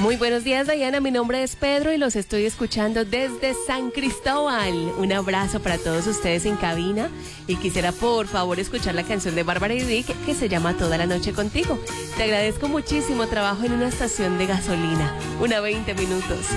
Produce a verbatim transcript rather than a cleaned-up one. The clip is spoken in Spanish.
Muy buenos días, Diana. Mi nombre es Pedro y los estoy escuchando desde San Cristóbal. Un abrazo para todos ustedes en cabina. Y quisiera, por favor, escuchar la canción de Bárbara y Dick que se llama Toda la Noche Contigo. Te agradezco muchísimo. Trabajo en una estación de gasolina. Una veinte minutos.